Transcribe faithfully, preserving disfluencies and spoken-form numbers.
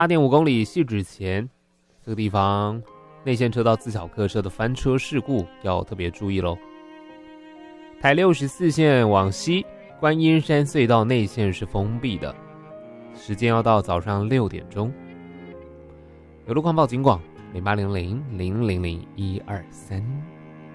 八点五公里汐止前，这个地方内线车道自小客车的翻车事故要特别注意咯。台六十四线往西，观音山隧道内线是封闭的，时间要到早上六点钟。有路况报警广零八零零零零零一二三。